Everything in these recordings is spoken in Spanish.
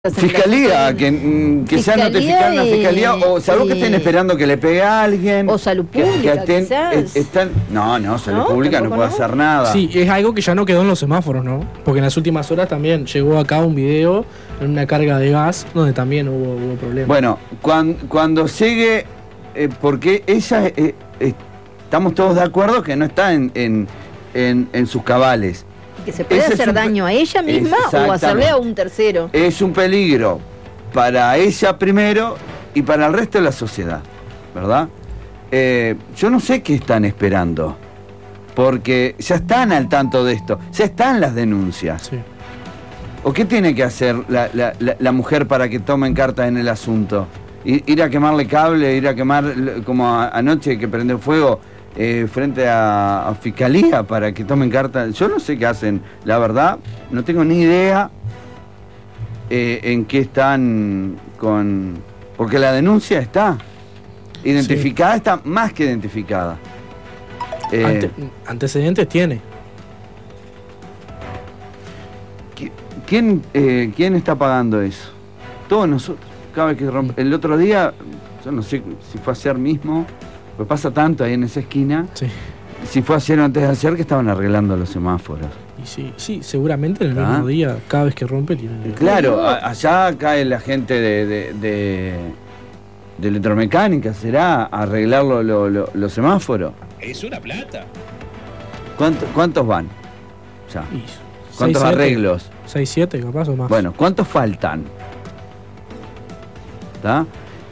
Fiscalía, que sea notificada en la fiscalía, o salvo que estén esperando que le pegue a alguien. O salud pública, No, salud pública no puede hacer nada. Sí, es algo que ya no quedó en los semáforos, ¿no? Porque en las últimas horas también llegó acá un video en una carga de gas donde también hubo problemas. Bueno, cuando llegue, porque ella, estamos todos de acuerdo que no está en sus cabales. Que se puede hacer daño a ella misma o hacerle a un tercero. Es un peligro para ella primero y para el resto de la sociedad, ¿verdad? Yo no sé qué están esperando, porque ya están al tanto de esto, ya están las denuncias. Sí. ¿O qué tiene que hacer la mujer para que tomen carta en el asunto? Ir a quemarle cable, ir a quemar, como anoche que prendió fuego, frente a fiscalía para que tomen carta. Yo no sé qué hacen, la verdad, no tengo ni idea en qué están con... Porque la denuncia está identificada, sí. Está más que identificada. Antecedentes tiene. ¿Quién está pagando eso? Todos nosotros. Cada vez que rompe... El otro día, yo no sé si fue ayer mismo, pues pasa tanto ahí en esa esquina. Sí. Si fue ayer o antes de ayer que estaban arreglando los semáforos. Y sí, seguramente en el mismo día, cada vez que rompe tiene... Claro, allá cae la gente de electromecánica, ¿será? Arreglar los semáforos. Es una plata. ¿Cuántos van? Ya. ¿Cuántos 6, arreglos? 6, 7 capaz o más. Bueno, ¿cuántos faltan? ¿Está?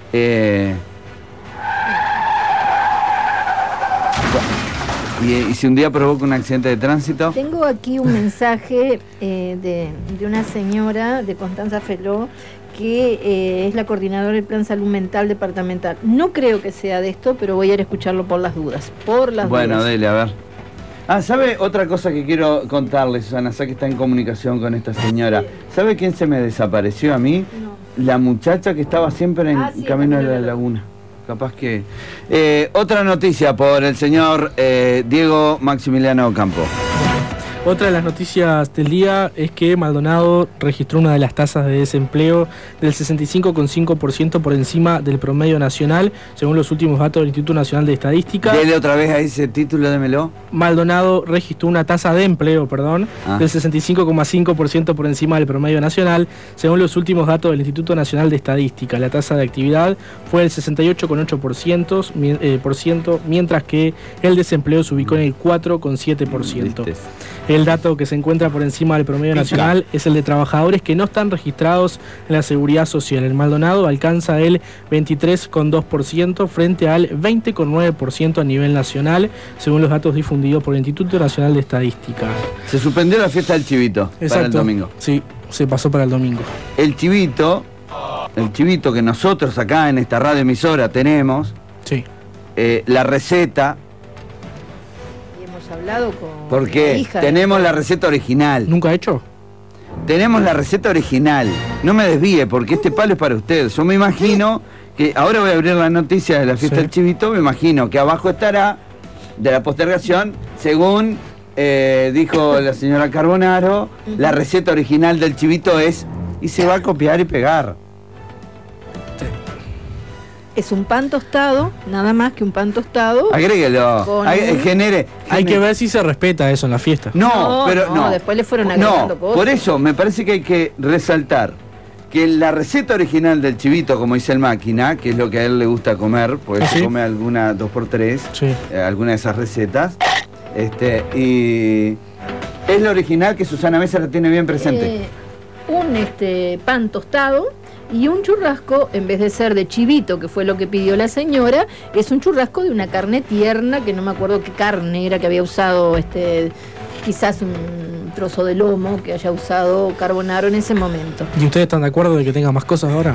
Y si un día provoca un accidente de tránsito. Tengo aquí un mensaje de una señora de Constanza Feló, que es la coordinadora del Plan Salud Mental Departamental. No creo que sea de esto, pero voy a ir a escucharlo por las dudas. Bueno, dele, a ver. ¿Sabe otra cosa que quiero contarle, Susana? Ya que está en comunicación con esta señora. ¿Sabe quién se me desapareció a mí? No. La muchacha que estaba siempre en camino a la laguna. Capaz que... otra noticia por el señor Diego Maximiliano Ocampo. Otra de las noticias del día es que Maldonado registró una de las tasas de desempleo del 65,5% por encima del promedio nacional, según los últimos datos del Instituto Nacional de Estadística. Dele otra vez a ese título, démelo. Maldonado registró una tasa de empleo, del 65,5% por encima del promedio nacional, según los últimos datos del Instituto Nacional de Estadística. La tasa de actividad fue del 68,8%, mientras que el desempleo se ubicó en el 4,7%. El dato que se encuentra por encima del promedio nacional es el de trabajadores que no están registrados en la Seguridad Social. El Maldonado alcanza el 23,2% frente al 20,9% a nivel nacional, según los datos difundidos por el Instituto Nacional de Estadística. Se suspendió la fiesta del Chivito. Exacto. Para el domingo. Sí, se pasó para el domingo. El chivito que nosotros acá en esta radio emisora tenemos, sí. La receta... hablado con porque hija tenemos la receta original. ¿Nunca ha hecho? Tenemos la receta original. No me desvíe, porque este palo es para usted. Yo me imagino que ahora voy a abrir la noticia de la fiesta del Chivito. Me imagino que abajo estará de la postergación, según dijo la señora Carbonaro, la receta original del Chivito es, y se va a copiar y pegar. Es un pan tostado, nada más que un pan tostado. Agréguelo, genere. Hay que ver si se respeta eso en la fiesta. No, después le fueron agregando cosas. Por eso me parece que hay que resaltar que la receta original del Chivito, como dice el Máquina, que es lo que a él le gusta comer, porque se come alguna 2x3, alguna de esas recetas, y es lo original que Susana Mesa la tiene bien presente. Un pan tostado y un churrasco, en vez de ser de chivito, que fue lo que pidió la señora, es un churrasco de una carne tierna, que no me acuerdo qué carne era que había usado, quizás un trozo de lomo que haya usado Carbonaro en ese momento. ¿Y ustedes están de acuerdo de que tenga más cosas ahora?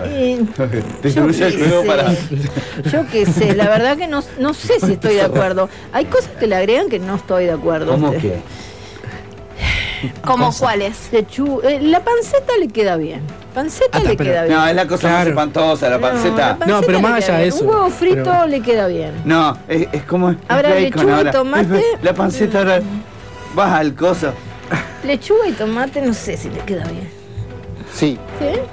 Yo qué sé, la verdad que no sé si estoy de acuerdo. Hay cosas que le agregan que no estoy de acuerdo. ¿Cómo qué? ¿Cómo cuáles? La panceta le queda bien. Le queda bien. No, es la cosa más espantosa, la panceta. No, pero más allá de eso. Un huevo frito le queda bien. No, es como... Ahora lechuga y tomate. La panceta ahora... Vas al coso. Lechuga y tomate no sé si le queda bien. Sí. ¿Sí?